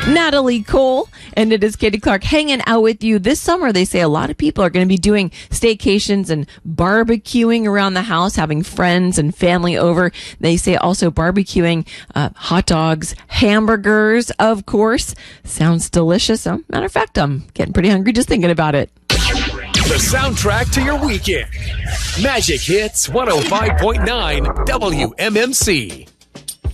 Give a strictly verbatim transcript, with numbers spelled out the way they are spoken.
Natalie Cole, and it is Katie Clark hanging out with you this summer. They say a lot of people are going to be doing staycations and barbecuing around the house, having friends and family over. They say also barbecuing uh, hot dogs, hamburgers, of course. Sounds delicious. Um, matter of fact, I'm getting pretty hungry just thinking about it. The soundtrack to your weekend. Magic Hits one oh five point nine W M M C.